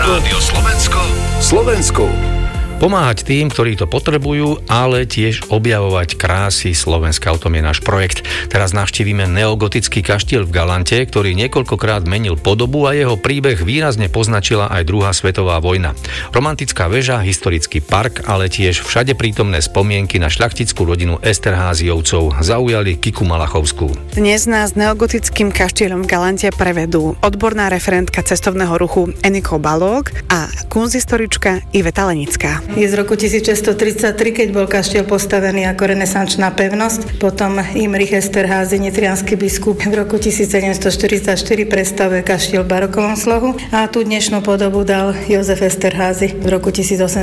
Rádio Slovensko. Slovensku. Pomáhať tým, ktorí to potrebujú, ale tiež objavovať krásy Slovenska. O tom je náš projekt. Teraz navštívime neogotický kaštiel v Galante, ktorý niekoľkokrát menil podobu a jeho príbeh výrazne poznačila aj druhá svetová vojna. Romantická väža, historický park, ale tiež všade prítomné spomienky na šľachtickú rodinu Esterházyovcov zaujali Kiku Malachovskú. Dnes nás neogotickým kaštielom v Galante prevedú odborná referentka cestovného ruchu Eniko Balóg a kunsthistorička Iveta Lenická. Je z roku 1633, keď bol kaštiel postavený ako renesančná pevnosť. Potom Imrich Esterházy, nitriansky biskup, v roku 1744 prestavil kaštiel v barokovom slohu a tú dnešnú podobu dal Jozef Esterházy v roku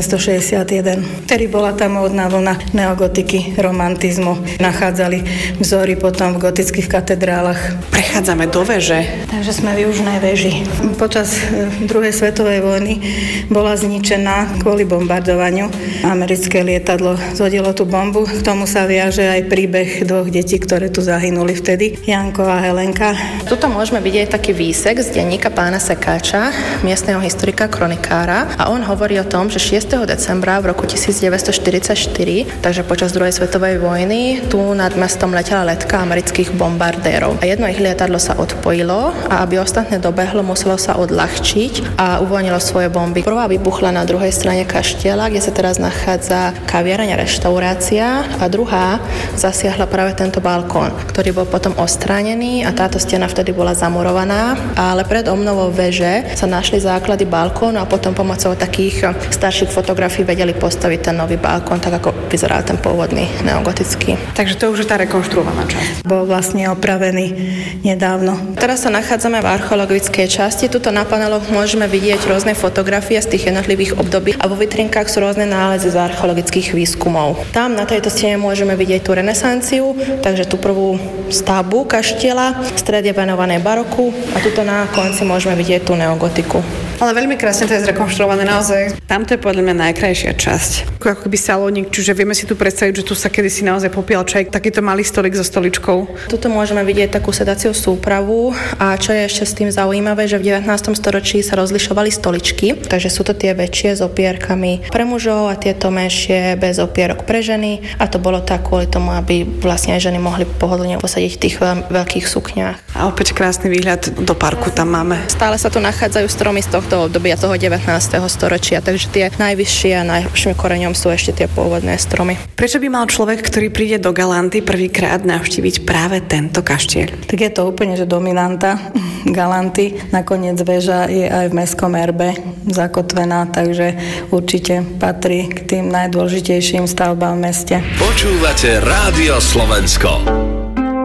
1861. Vtedy bola tá módna vlna neogotiky, romantizmu. Nachádzali vzory potom v gotických katedrálach. Prechádzame do veže. Takže sme v južnej veži. Počas druhej svetovej vojny bola zničená kvôli bombardovaniu. Americké lietadlo zhodilo tú bombu. K tomu sa viaže aj príbeh dvoch detí, ktoré tu zahynuli vtedy, Janko a Helenka. Tuto môžeme vidieť taký výsek z denníka pána Sekáča, miestneho historika, kronikára, a on hovorí o tom, že 6. decembra v roku 1944, takže počas druhej svetovej vojny, tu nad mestom letela letka amerických bombardérov. A jedno ich lietadlo sa odpojilo a aby ostatné dobehlo, muselo sa odľahčiť a uvoľnilo svoje bomby. Prvá vybuchla na druhej strane kaštieľa, kde sa teraz nachádza kaviareň a reštaurácia, a druhá zasiahla práve tento balkón, ktorý bol potom ostránený a táto stena vtedy bola zamurovaná, ale pred obnovou veže sa našli základy balkónu a potom pomocou takých starších fotografií vedeli postaviť ten nový balkón, tak ako vyzeral ten pôvodný neogotický. Takže to už je tá rekonštruovaná časť. Bol vlastne opravený nedávno. Teraz sa nachádzame v archeologickej časti. Tuto na paneloch môžeme vidieť rôzne fotografie z tých jednotlivých období a vo vitrinkách sú rôzne nálezy z archeologických výskumov. Tam na tejto stene môžeme vidieť tú renesanciu, takže tú prvú stavbu kaštieľa, stred je venované baroku a tuto na konci môžeme vidieť tú neogotiku. Ale veľmi krásne to je zrekonštruované naozaj. Tamto je podľa mňa najkrajšia časť. Ako keby salónik, čiže vieme si tu predstaviť, že tu sa kedysi naozaj popíjal čaj, takýto malý stolik so stoličkou. Tuto môžeme vidieť takú sedaciu súpravu a čo je ešte s tým zaujímavé, že v 19. storočí sa rozlišovali stoličky, takže sú to tie väčšie s opierkami pre mužov a tieto menšie bez opierok pre ženy, a to bolo tak kvôli tomu, aby vlastne aj ženy mohli pohodlne posadiť v tých veľkých sukniach. A opäť krásny výhľad do parku tam máme. Stále sa tu nachádzajú stromy z tohto obdobia toho 19. storočia, takže tie najvyššie a najlepším koreňom sú ešte tie pôvodné stromy. Prečo by mal človek, ktorý príde do Galanty prvýkrát, navštíviť práve tento kaštieľ? Tak je to úplne, že dominanta Galanty. Nakoniec väža je aj v mestskom erbe zakotvená, takže určite patrí k tým najdôležitejším stavbám v meste. Počúvate Rádio Slovensko.